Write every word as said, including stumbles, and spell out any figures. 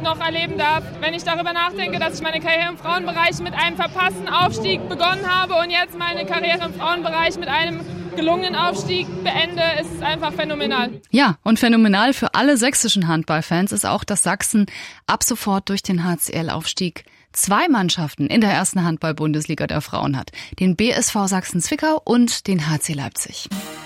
noch erleben darf. Wenn ich darüber nachdenke, dass ich meine Karriere im Frauenbereich mit einem verpassten Aufstieg begonnen habe und jetzt meine Karriere im Frauenbereich mit einem gelungenen Aufstieg beende, ist es einfach phänomenal. Ja, und phänomenal für alle sächsischen Handballfans ist auch, dass Sachsen ab sofort durch den H C L-Aufstieg zwei Mannschaften in der ersten Handball-Bundesliga der Frauen hat. Den B S V Sachsen-Zwickau und den H C Leipzig.